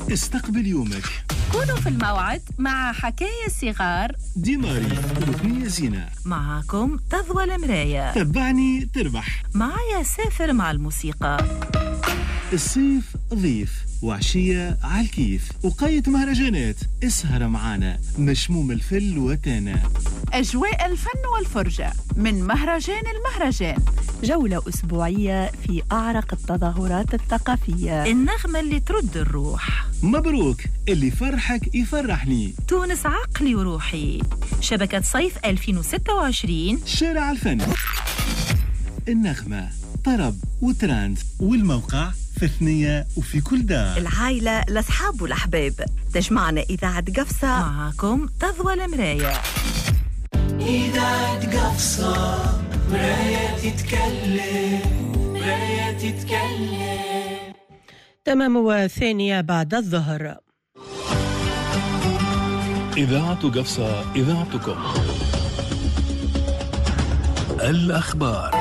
استقبل يومك. كونوا في الموعد مع حكاية صغار ديماري وثنية زينة. معكم تضوى المراية. تبعني تربح. معايا سافر مع الموسيقى. الصيف ضيف وعشية عالكيف وقاية مهرجانات. اسهر معانا مشموم الفل وتانا. أجواء الفن والفرجة من مهرجان المهرجان. جولة أسبوعية في أعرق التظاهرات الثقافية. النغمة اللي ترد الروح. مبروك، اللي فرحك يفرحني. تونس عقلي وروحي. شبكة صيف 2026. شارع الفن. النغمة، طرب وتراند. والموقع في ثنية وفي كل دار. العائلة، الأصحاب والأحباب. تجمعنا إذاعة قفصة. معكم تضوى المراية. إذاعة قفصة، مراية تتكلم، مراية تتكلم. تمام وثانية بعد الظهر. إذاعة قفصة، إذاعتكم. الأخبار.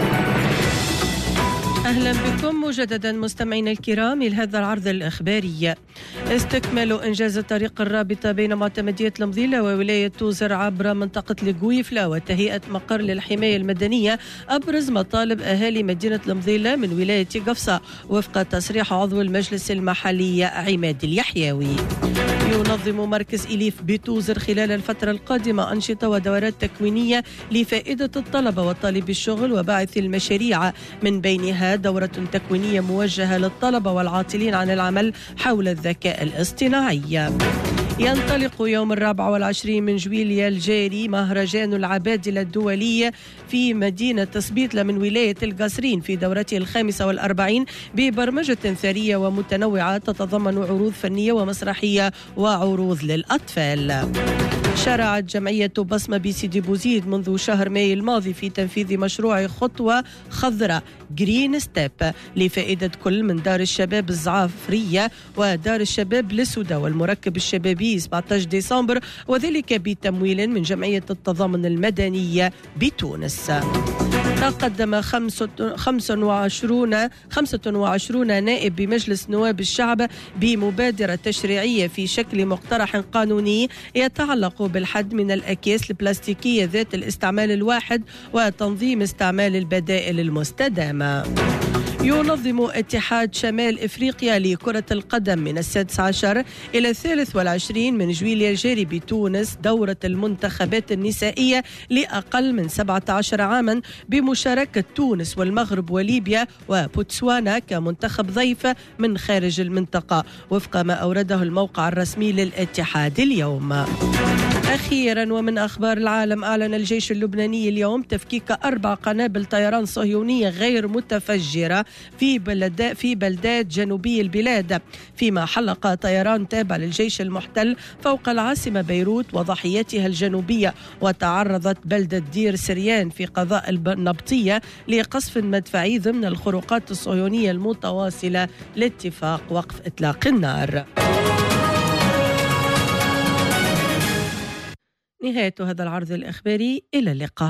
أهلا بكم مجددا مستمعينا الكرام إلى هذا العرض الإخباري. استكمال إنجاز الطريق الرابطة بين معتمدية المضيلة وولاية توزر عبر منطقة القويفلة وتهيئة مقر للحماية المدنية أبرز مطالب أهالي مدينة المضيلة من ولاية قفصة وفق تصريح عضو المجلس المحلي عماد اليحيوي. ينظم مركز إليف بتوزر خلال الفترة القادمة أنشطة ودورات تكوينية لفائدة الطلبة وطالبي الشغل وباعث المشاريع، من بينها دورة تكوينية موجهة للطلبة والعاطلين عن العمل حول الذكاء الاصطناعي. ينطلق يوم 24 من جويليا الجاري مهرجان العبادلة الدولي في مدينة سبيطلة من ولاية القصرين في دورته 45 ببرمجة ثرية ومتنوعة تتضمن عروض فنية ومسرحية وعروض للأطفال. شرعت جمعية بصمة بسيدي بوزيد منذ شهر مايو الماضي في تنفيذ مشروع خطوة خضراء جرين ستيب لفائدة كل من دار الشباب الزعافرية ودار الشباب لسودا والمركب الشبابي 17 ديسمبر، وذلك بتمويل من جمعية التضامن المدني بتونس. تقدم 25 نائب بمجلس نواب الشعب بمبادرة تشريعية في شكل مقترح قانوني يتعلق بالحد من الأكياس البلاستيكية ذات الاستعمال الواحد وتنظيم استعمال البدائل المستدامة. ينظم اتحاد شمال إفريقيا لكرة القدم من 16 إلى 23 من جويليا الجاري بتونس دورة المنتخبات النسائية لأقل من 17 عاما بمشاركة تونس والمغرب وليبيا وبوتسوانا كمنتخب ضيف من خارج المنطقة وفق ما أورده الموقع الرسمي للاتحاد اليوم. أخيرا ومن أخبار العالم، أعلن الجيش اللبناني اليوم تفكيك 4 قنابل طيران صهيونية غير متفجرة في بلدات جنوبي البلاد، فيما حلق طيران تابع للجيش المحتل فوق العاصمة بيروت وضاحيتها الجنوبية، وتعرضت بلدة دير سريان في قضاء النبطية لقصف مدفعي ضمن الخروقات الصهيونية المتواصلة لاتفاق وقف إطلاق النار. نهاية هذا العرض الإخباري، إلى اللقاء.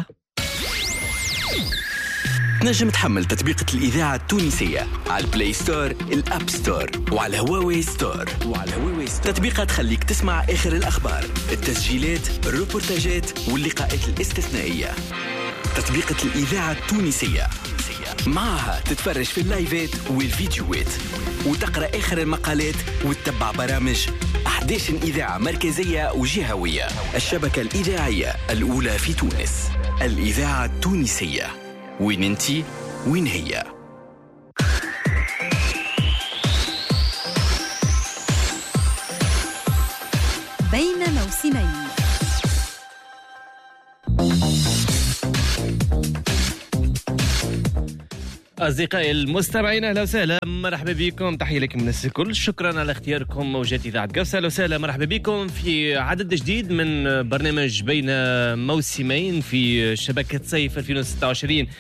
نجم تحمل تطبيقة الإذاعة التونسية على البلاي ستور، الأب ستور وعلى هواوي ستور. تطبيقات تخليك تسمع آخر الأخبار، التسجيلات، الروبورتاجات واللقاءات الاستثنائية. تطبيقة الإذاعة التونسية معها تتفرج في اللايفات والفيديوهات وتقرأ آخر المقالات وتتبع برامج 11 إذاعة مركزية وجهوية. الشبكة الإذاعية الأولى في تونس، الإذاعة التونسية. وين انتي وين هي؟ بين موسمين. أصدقائي المستمعين، أهلا وسهلا، مرحبا بكم، تحية لكم من الكل، شكرا على اختياركم موجات إذاعة قفصة. أهلا وسهلا، مرحبا بكم في عدد جديد من برنامج بين موسمين في شبكة صيف 2026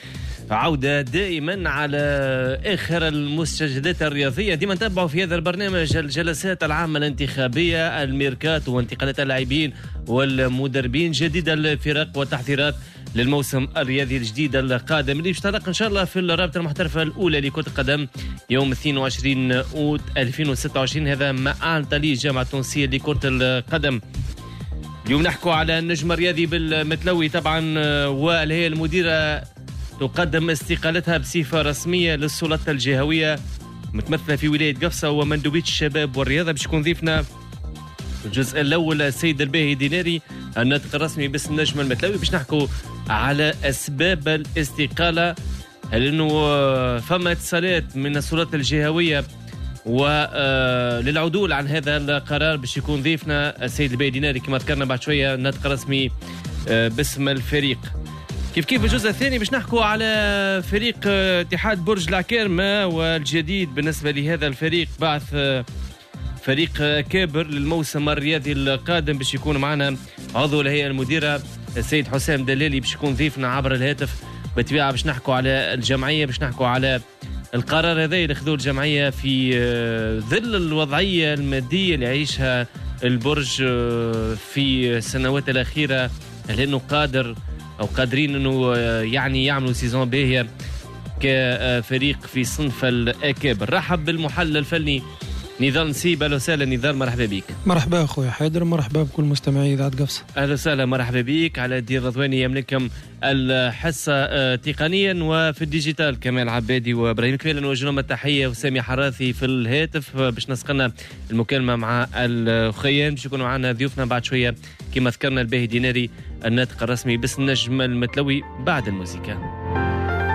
عودة دائما على آخر المستجدات الرياضية. ديما نتابعوا في هذا البرنامج الجلسات العامة الانتخابية، الميركات وانتقالات اللاعبين والمدربين، جديد الفرق والتحضيرات للموسم الرياضي الجديد القادم اللي يشترك إن شاء الله في الرابطة المحترفة الأولى لكرة القدم يوم 22 أوت 2026. هذا ما أعلنت عليه الجامعة التونسية لكرة القدم. اليوم نحكوا على النجم الرياضي بالمتلوي طبعا، والهي المديرة تقدم استقالتها بصفة رسمية للسلطة الجهوية متمثلة في ولاية قفصة ومندوبية الشباب والرياضة. باش يكون ضيفنا الجزء الأول السيد الباهي ديناري الناطق الرسمي باسم النجم المتلوي، باش نحكوا على أسباب الاستقالة، هل أنه فما اتصالات من السلطة الجهوية وللعدول عن هذا القرار. باش يكون ضيفنا السيد الباهي ديناري كما ذكرنا بعد شوية الناطق الرسمي باسم الفريق. كيف الجزء الثاني باش نحكوا على فريق اتحاد برج العكارمة والجديد بالنسبة لهذا الفريق بعث فريق كابر للموسم الرياضي القادم. باش يكون معنا عضو الهيئة المديرة السيد حسام دلالي باش يكون ضيفنا عبر الهاتف. بالطبيعة باش نحكوا على الجمعية، باش نحكوا على القرار هذا اللي خذوه الجمعية في ظل الوضعية المادية اللي يعيشها البرج في السنوات الأخيرة، لأنه قادر أو قادرين أنه يعني يعملوا سيزون باهية كفريق في صنف الأكابر. رحب بالمحلل الفني نضال نسيب. أهلا وسهلا نضال، مرحبا بك. مرحبا أخوي حيدر، مرحبا بكل مستمعي إذاعة قفصة. أهلا وسهلا، مرحبا بك. على الدين رضواني يملككم الحصة تقنيا وفي الديجيتال كمال عبادي وإبراهيم كمال. نوجه لهم التحية وسامي حراثي في الهاتف باش نسقنا المكالمة مع الخيان. باش يكونوا معنا ضيوفنا بعد شوية كما ذكرنا الباهي ديناري الناطق الرسمي باسم النجم المتلوي بعد الموسيقى.